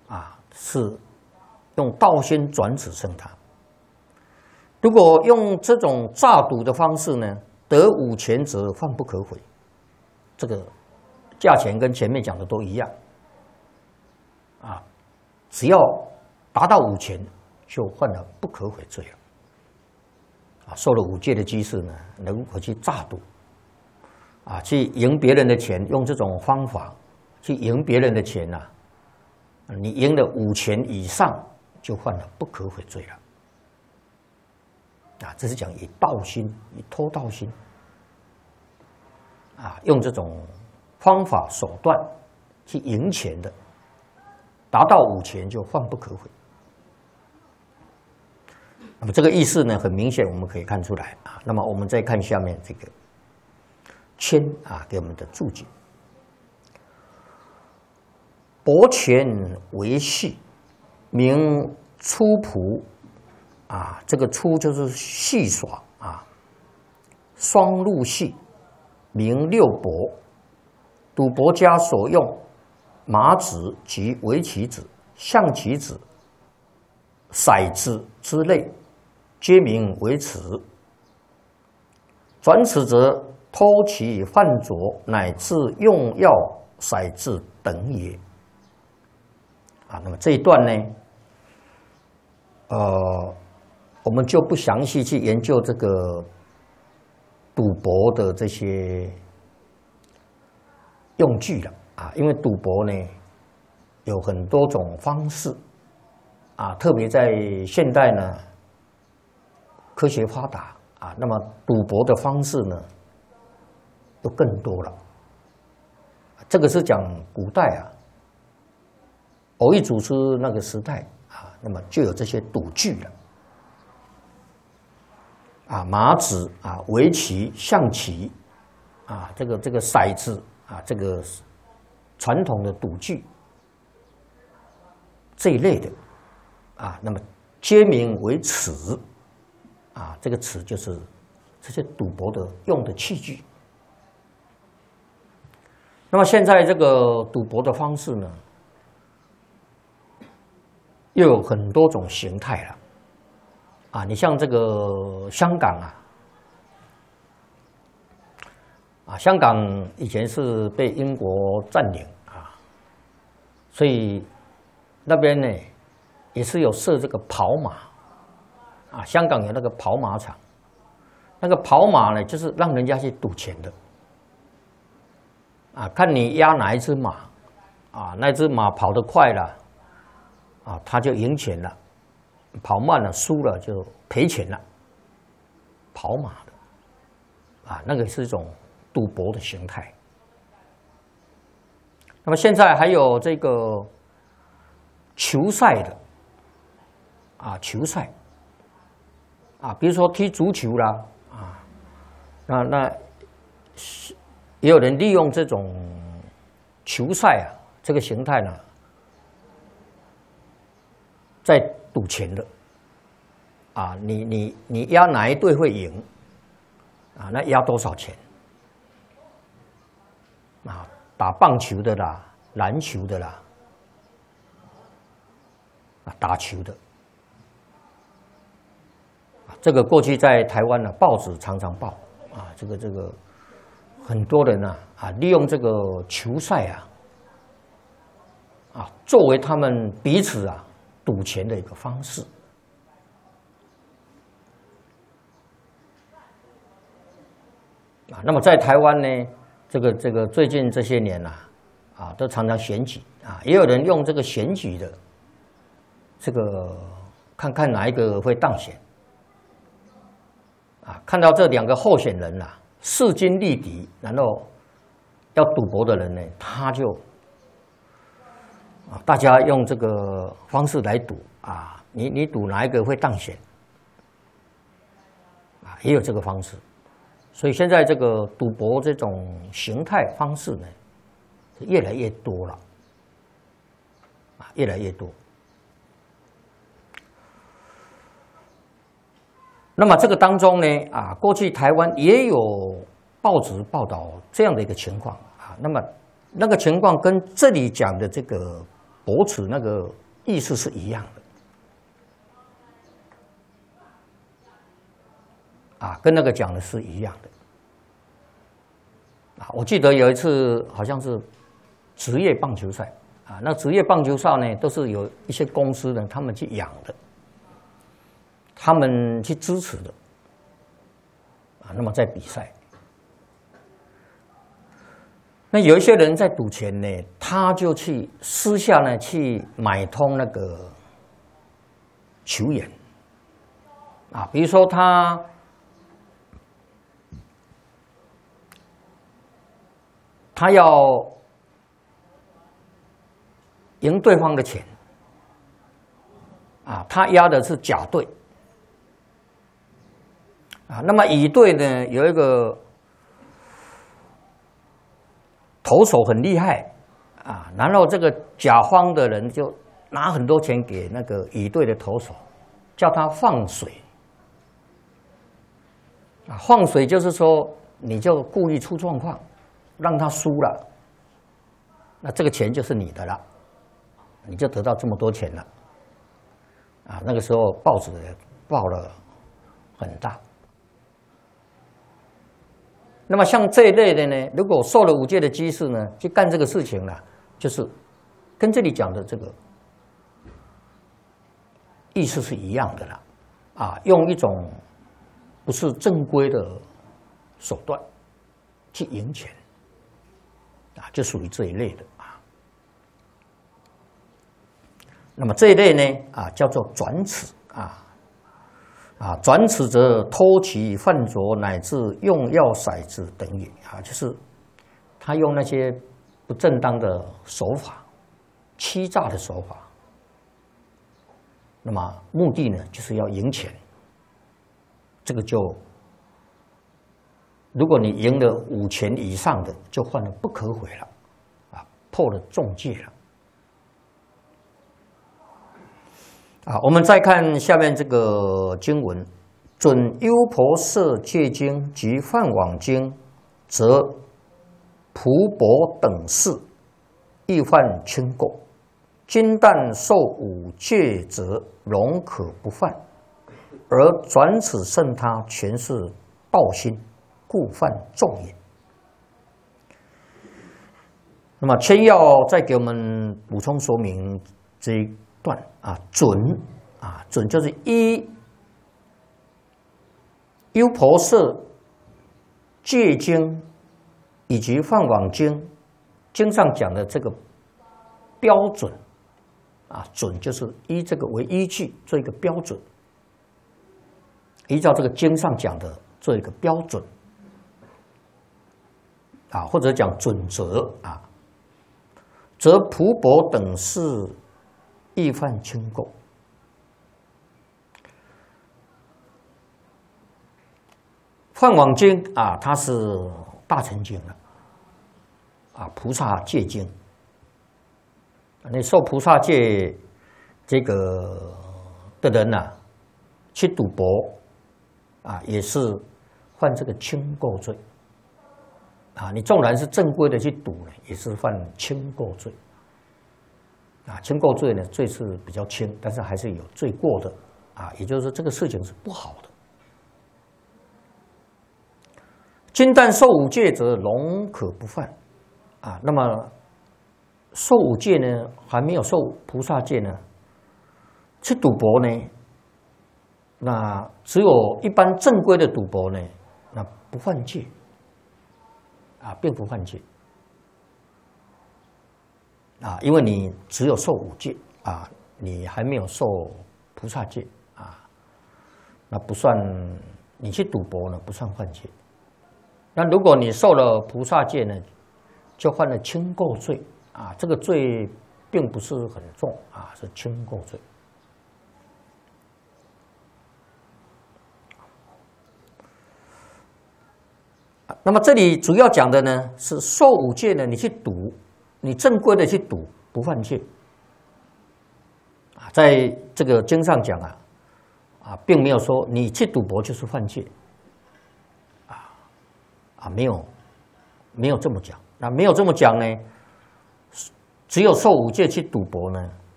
是用道心转子胜他。如果用这种诈赌的方式呢，得五钱则患不可悔。这个价钱跟前面讲的都一样，只要达到五钱，就犯了不可悔罪了。受了五戒的居士呢，如果去诈赌，去赢别人的钱，用这种方法去赢别人的钱你赢了5钱以上，就犯了不可悔罪了。这是讲以道心，以偷盗心，用这种方法手段去赢钱的，达到5钱就犯不可悔。那么这个意思呢，很明显我们可以看出来那么我们再看下面这个谦给我们的注解：博权为戏，名粗仆。这个粗就是戏耍双陆戏，名六博。赌博家所用马子及围棋子、象棋子、骰子之类，皆名为此。转此则偷其犯浊，乃至用药骰子等也。那么这一段呢，我们就不详细去研究这个赌博的这些用具了因为赌博呢有很多种方式特别在现代呢，科学发达那么赌博的方式呢就更多了。这个是讲古代偶一祖师那个时代那么就有这些赌具了。马子围棋、象棋这个骰子这个传统的赌具这一类的那么皆名为此这个此就是这些赌博的用的器具。那么现在这个赌博的方式呢，又有很多种形态了。你像这个香港香港以前是被英国占领所以那边呢也是有设这个跑马香港有那个跑马场，那个跑马呢就是让人家去赌钱的看你压哪一只马那只马跑得快了他就赢钱了。跑慢了输了就赔钱了。跑马的那个是一种赌博的形态。那么现在还有这个球赛的球赛比如说踢足球啦那也有人利用这种球赛这个形态呢，在赌钱的你压哪一队会赢那压多少钱打棒球的啦，篮球的啦打球的这个过去在台湾呢，报纸常常报这个很多人利用这个球赛作为他们彼此赌钱的一个方式。那么在台湾呢，这个最近这些年都常常选举也有人用这个选举的这个看看哪一个会当选看到这2个候选人势均力敌，然后要赌博的人呢，他就大家用这个方式来赌你赌哪一个会当选也有这个方式。所以现在这个赌博这种形态方式呢，越来越多了越来越多。那么这个当中呢过去台湾也有报纸报道这样的一个情况那么那个情况跟这里讲的这个博取那个意思是一样的，跟那个讲的是一样的。我记得有一次好像是职业棒球赛那职业棒球赛呢，都是有一些公司呢，他们去养的，他们去支持的那么在比赛，那有一些人在赌钱呢，他就去私下呢去买通那个球员比如说他要赢对方的钱他押的是甲队那么乙队呢有一个投手很厉害然后这个甲方的人就拿很多钱给那个乙队的投手，叫他放水放水就是说你就故意出状况，让他输了，那这个钱就是你的了，你就得到这么多钱了那个时候报纸也报了很大。那么像这一类的呢，如果受了五戒的居士呢，去干这个事情了，就是跟这里讲的这个意思是一样的了用一种不是正规的手段去赢钱就属于这一类的那么这一类呢叫做转此转此则偷其贩着乃至用药骰子等也就是他用那些不正当的手法、欺诈的手法，那么目的呢就是要赢钱。这个就如果你赢了5钱以上的，就犯了不可悔了破了重戒了。我们再看下面这个经文：准优婆塞戒经及梵网经，则蒲帛等事亦犯轻垢；今但受5戒则容可不犯，而转此胜他全是道心，故犯重也。那么千要再给我们补充说明这一段准准就是依优婆塞戒经以及梵网经经上讲的这个标准准就是依这个为依据做一个标准，依照这个经上讲的做一个标准或者讲准则则蒲帛等事亦犯轻垢。梵网经它是大乘经了菩萨戒经。你受菩萨戒这个的人去赌博也是犯这个轻垢罪你纵然是正规的去赌呢，也是犯轻垢罪轻垢罪呢罪是比较轻，但是还是有罪过的也就是说这个事情是不好的。今但受5戒则容可不犯那么受5戒呢还没有受菩萨戒呢，去赌博呢，那只有一般正规的赌博呢，那不犯戒并不犯戒因为你只有受5戒你还没有受菩萨戒那不算，你去赌博呢不算犯戒。那如果你受了菩萨戒呢，就犯了轻垢罪这个罪并不是很重是轻垢罪。那么这里主要讲的呢是受5戒呢，你去赌，你正规的去赌不犯戒在这个经上讲并没有说你去赌博就是犯戒没有这么讲。那没有这么讲呢， 只有受五戒去赌博呢，